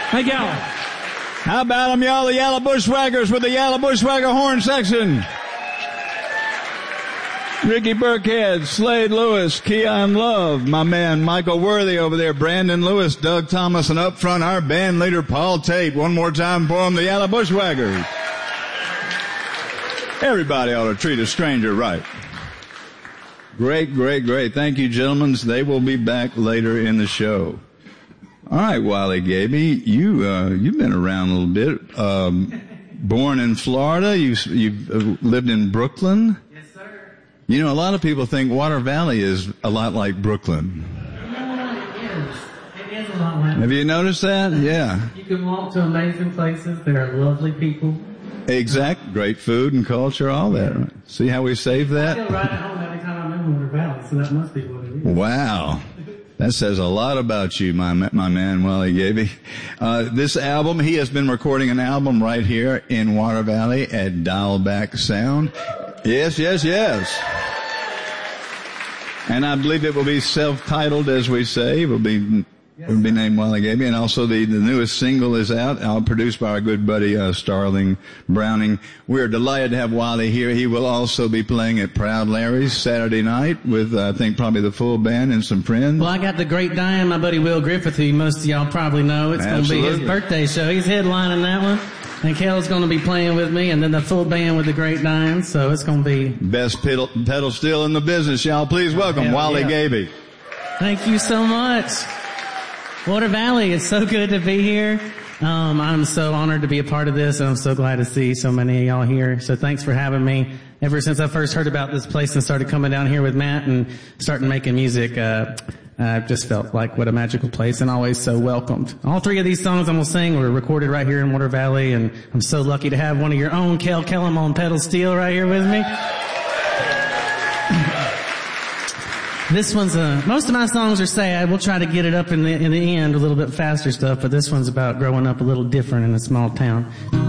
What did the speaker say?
Thank y'all. How about them, y'all, the Yalla Bushwhackers with the Yalla Bushwhacker horn section? Ricky Burkhead, Slade Lewis, Keon Love, my man Michael Worthy over there, Brandon Lewis, Doug Thomas, and up front our band leader Paul Tate. One more time for them, the Yalla Bushwhackers. Everybody ought to treat a stranger right. Great, great, great. Thank you, gentlemen. They will be back later in the show. All right, Wally Gaby, you've been around a little bit. Born in Florida, you've lived in Brooklyn. Yes, sir. You know, a lot of people think Water Valley is a lot like Brooklyn. It is. It is a lot like. Have you noticed that? Yeah. You can walk to amazing places. There are lovely people. Exact. Great food and culture, all that. Right? See how we saved I that? feel right at home every time I'm in Water Valley, so that must be what it is. Wow. That says a lot about you, my man, Wally Gaby. This album, he has been recording an album right here in Water Valley at Dialback Sound. Yes, yes, yes. And I believe it will be self-titled, as we say. It will be named Wally Gaby. And also the newest single is out, produced by our good buddy, Starling Browning. We're delighted to have Wally here. He will also be playing at Proud Larry's Saturday night with, I think, probably the full band and some friends. Well, I got the Great Diane, my buddy Will Griffith, who most of y'all probably know. It's going to be his birthday show. He's headlining that one. And Kel's going to be playing with me, and then the full band with the Great Diane. So it's going to be... Best pedal steel in the business, y'all. Please welcome Wally Gaby. Thank you so much. Water Valley, it's so good to be here. I'm so honored to be a part of this, and I'm so glad to see so many of y'all here. So thanks for having me. Ever since I first heard about this place and started coming down here with Matt and starting making music, I just felt like what a magical place and always so welcomed. All three of these songs I'm going to sing were recorded right here in Water Valley, and I'm so lucky to have one of your own, Kel Kellum, on pedal steel right here with me. This one's, most of my songs are sad. We'll try to get it up in the end, a little bit faster stuff, but this one's about growing up a little different in a small town.